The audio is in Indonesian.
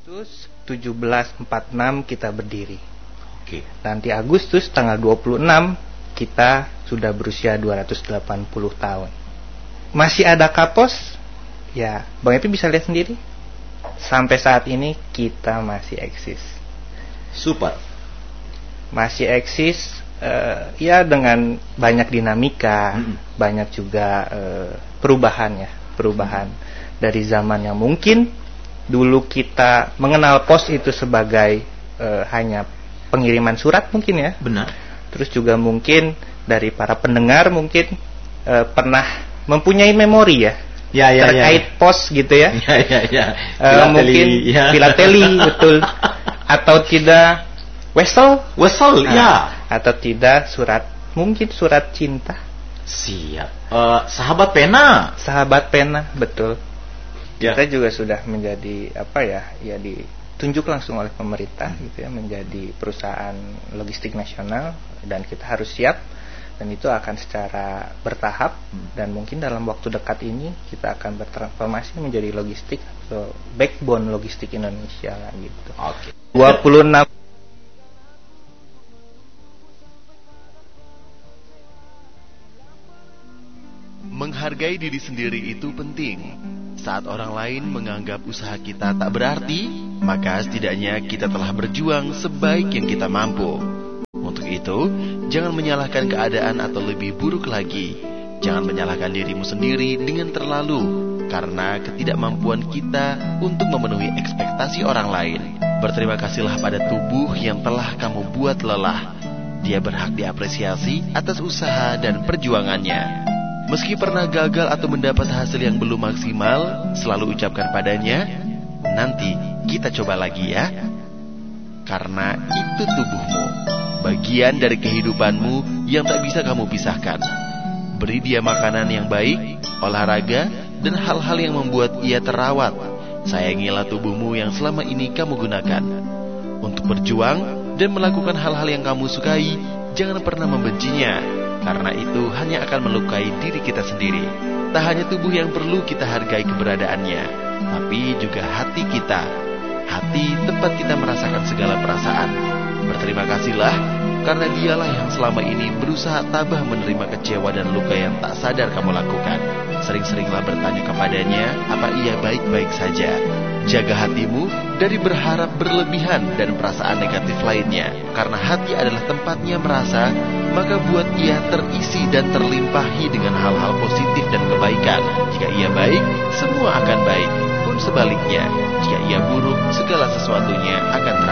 Agustus 1746 kita berdiri. Oke. Nanti Agustus tanggal 26 kita sudah berusia 280 tahun. Masih ada Kapos? Ya, Bang Epi bisa lihat sendiri. Sampai saat ini kita masih eksis. Super. Masih eksis, ya dengan banyak dinamika, banyak juga perubahan ya, perubahan dari zaman yang mungkin dulu kita mengenal pos itu sebagai hanya pengiriman surat mungkin ya. Benar. Terus juga mungkin dari para pendengar mungkin pernah mempunyai memori ya, terkait pos gitu ya. Mungkin filateli betul. Atau tidak wesel ya. Atau tidak surat, mungkin surat cinta. Siap. Sahabat pena betul. Ya. Kita juga sudah menjadi ya ditunjuk langsung oleh pemerintah gitu ya, menjadi perusahaan logistik nasional, dan kita harus siap, dan itu akan secara bertahap, dan mungkin dalam waktu dekat ini kita akan bertransformasi menjadi logistik atau backbone logistik Indonesia lah gitu. Oke. 26 Menghargai diri sendiri itu penting. Saat orang lain menganggap usaha kita tak berarti, maka setidaknya kita telah berjuang sebaik yang kita mampu. Untuk itu, jangan menyalahkan keadaan atau lebih buruk lagi, jangan menyalahkan dirimu sendiri dengan terlalu, karena ketidakmampuan kita untuk memenuhi ekspektasi orang lain. Berterima kasihlah pada tubuh yang telah kamu buat lelah. Dia berhak diapresiasi atas usaha dan perjuangannya. Meski pernah gagal atau mendapat hasil yang belum maksimal, selalu ucapkan padanya, nanti kita coba lagi ya. Karena itu tubuhmu, bagian dari kehidupanmu yang tak bisa kamu pisahkan. Beri dia makanan yang baik, olahraga, dan hal-hal yang membuat ia terawat. Sayangilah tubuhmu yang selama ini kamu gunakan. Untuk berjuang dan melakukan hal-hal yang kamu sukai, jangan pernah membencinya. Karena itu hanya akan melukai diri kita sendiri. Tak hanya tubuh yang perlu kita hargai keberadaannya, tapi juga hati kita. Hati tempat kita merasakan segala perasaan. Berterima kasihlah, karena dialah yang selama ini berusaha tabah menerima kecewa dan luka yang tak sadar kamu lakukan. Sering-seringlah bertanya kepadanya, apa ia baik-baik saja. Jaga hatimu dari berharap berlebihan dan perasaan negatif lainnya. Karena hati adalah tempatnya merasa, maka buat ia terisi dan terlimpahi dengan hal-hal positif dan kebaikan. Jika ia baik, semua akan baik. Pun sebaliknya, jika ia buruk, segala sesuatunya akan